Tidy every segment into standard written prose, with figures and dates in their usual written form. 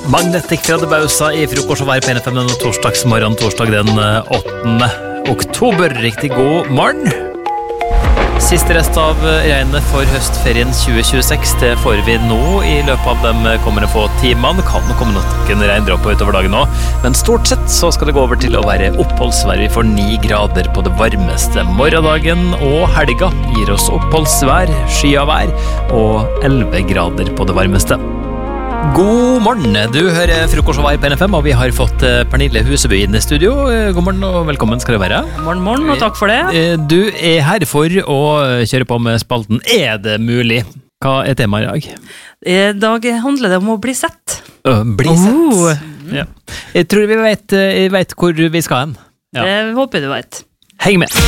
Magnetic fra Det Bausa I frokost og vær på NFM denne torsdagsmorgen, torsdag den 8. oktober. Riktig god morgen. Siste rest av regnet for høstferien 2026, det får vi nå I løpet av de kommende få timene. Kan komme noen regndråper utover dagen nå, men stort sett så skal det gå over til å være oppholdsvær. Vi får 9 grader på det varmeste morgendagen, og helga gir oss oppholdsvær, skyavær og 11 grader på det varmeste. God morgen, du hører frokost og vær på NFM, og vi har fått Pernille Huseby inn I studio. God morgen og velkommen skal du være. Morgen, og takk for det. Du her for å kjøre på med spalten. Det mulig? Hva temaet I dag? I dag handler det om å bli sett. Bli sett? Ja. Jeg tror vi vet hvor vi skal hen. Ja. Det håper du vet. Heng med.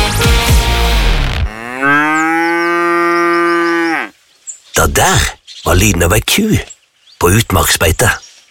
Da der var lyden av ei ku på utmarksbeite.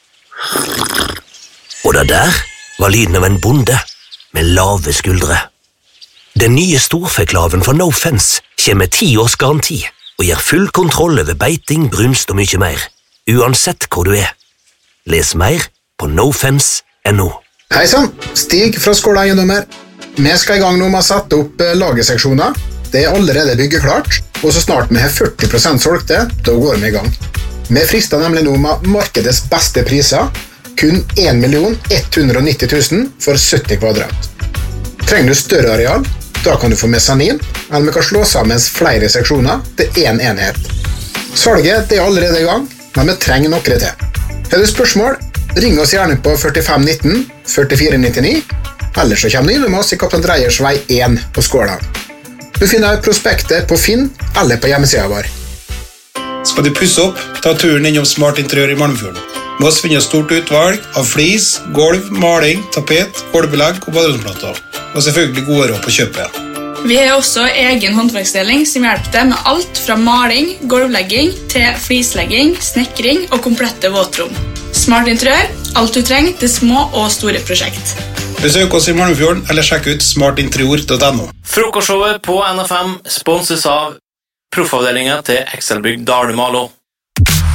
Og da der var lyden av en bonde med lave skuldre. Den nye storfeklaven fra No Fence kommer med 10 års garanti og gir full kontroll over beiting, brunst og mye mer, uansett hvor du Les mer på nofence.no. Hei sann, Stig fra Skåla Eiendommer. Vi skal I gang nå med å sette opp lagerseksjoner. Det allerede byggeklart, og så snart vi har 40% solgte, da går vi I gang. Vi frister nemlig nå med markedets beste priser, kun 1.190 000 for 70 kvadrat. Trenger du større areal, da kan du få mesanin, eller vi kan slå sammen flere seksjoner til en enhet. Salget det allerede I gang, men vi trenger noe til. Har du spørsmål, ring oss gjerne på 4519 4499, eller så kommer du innom oss I Kaptein Dreyers vei 1 på Skåla. Du finner prospektet på Finn eller på hjemmesiden vår. Skal du pusse opp, ta turen innom Smart Interiør I Malmfjorden. Med oss finner stort utvalg av flis, gulv, maling, tapet, gulvbelegg og baderomsplater. Og selvfølgelig gode råd på kjøpet. Vi har også egen håndverksdeling som hjelper deg med alt fra maling, gulvlegging til flislegging, snekring og komplette våtrom. Smart Interiør, alt du trenger til små og store prosjekt. Besøk oss I Malmfjorden eller sjekk ut smartinterior.no. Frokostshowet på NFM sponses av Proffavdelingen til Excelbygg Dale Malo.